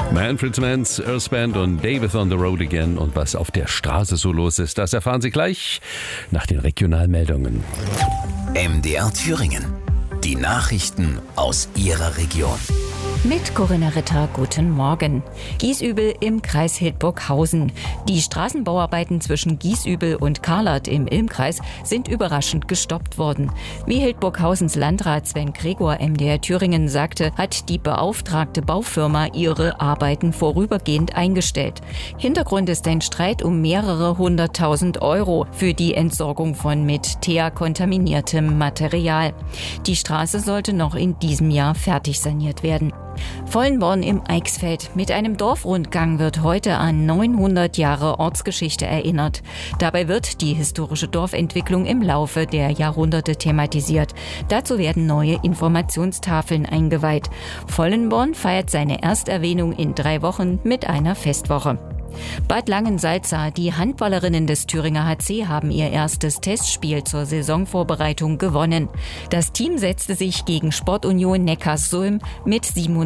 Manfred Mann's Earth Band und David on the Road Again. Und was auf der Straße so los ist, das erfahren Sie gleich nach den Regionalmeldungen. MDR Thüringen. Die Nachrichten aus Ihrer Region. Mit Corinna Ritter, guten Morgen. Gießübel im Kreis Hildburghausen. Die Straßenbauarbeiten zwischen Gießübel und Karlert im Ilmkreis sind überraschend gestoppt worden. Wie Hildburghausens Landrat Sven Gregor MDR Thüringen sagte, hat die beauftragte Baufirma ihre Arbeiten vorübergehend eingestellt. Hintergrund ist ein Streit um mehrere 100.000 € für die Entsorgung von mit Teer kontaminiertem Material. Die Straße sollte noch in diesem Jahr fertig saniert werden. Vollenborn im Eichsfeld. Mit einem Dorfrundgang wird heute an 900 Jahre Ortsgeschichte erinnert. Dabei wird die historische Dorfentwicklung im Laufe der Jahrhunderte thematisiert. Dazu werden neue Informationstafeln eingeweiht. Vollenborn feiert seine Ersterwähnung in 3 Wochen mit einer Festwoche. Bad Langensalza. Die Handballerinnen des Thüringer HC haben ihr erstes Testspiel zur Saisonvorbereitung gewonnen. Das Team setzte sich gegen Sportunion Neckarsulm mit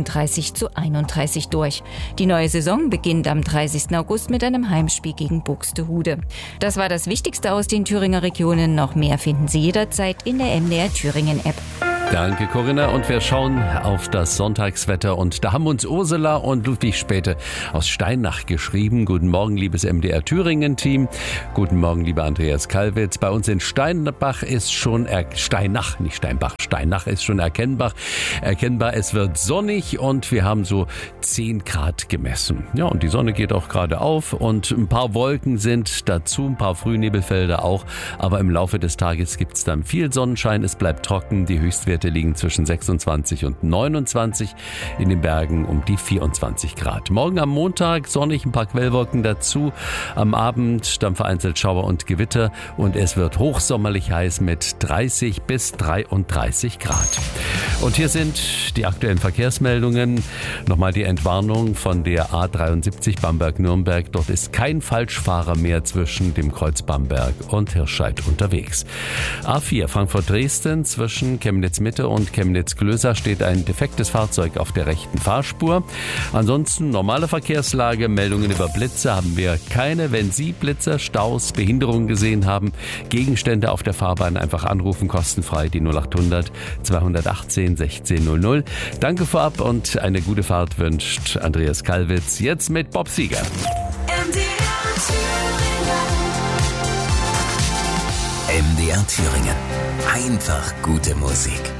37:31 durch. Die neue Saison beginnt am 30. August mit einem Heimspiel gegen Buxtehude. Das war das Wichtigste aus den Thüringer Regionen. Noch mehr finden Sie jederzeit in der MDR Thüringen App. Danke, Corinna. Und wir schauen auf das Sonntagswetter. Und da haben uns Ursula und Ludwig Späte aus Steinach geschrieben. Guten Morgen, liebes MDR Thüringen-Team. Guten Morgen, lieber Andreas Kalwitz. Bei uns in Steinach ist schon Steinach, nicht Steinbach. Steinach ist schon erkennbar. Es wird sonnig und wir haben so 10 Grad gemessen. Ja, und die Sonne geht auch gerade auf und ein paar Wolken sind dazu, ein paar Frühnebelfelder auch. Aber im Laufe des Tages gibt es dann viel Sonnenschein. Es bleibt trocken. Die Höchstwerte liegen zwischen 26 und 29, in den Bergen um die 24 Grad. Morgen am Montag sonnig, ein paar Quellwolken dazu. Am Abend dann vereinzelt Schauer und Gewitter und es wird hochsommerlich heiß mit 30 bis 33 Grad. Und hier sind die aktuellen Verkehrsmeldungen. Nochmal die Entwarnung von der A73 Bamberg-Nürnberg. Dort ist kein Falschfahrer mehr zwischen dem Kreuz Bamberg und Hirscheid unterwegs. A4 Frankfurt-Dresden zwischen Chemnitz-Mitte und Chemnitz-Glöser steht ein defektes Fahrzeug auf der rechten Fahrspur. Ansonsten normale Verkehrslage, Meldungen über Blitze haben wir keine. Wenn Sie Blitze, Staus, Behinderungen gesehen haben, Gegenstände auf der Fahrbahn einfach anrufen, kostenfrei die 0800 218 1600. Danke vorab und eine gute Fahrt wünscht Andreas Kalwitz. Jetzt mit Bob Seger. MDR Thüringen. Einfach gute Musik.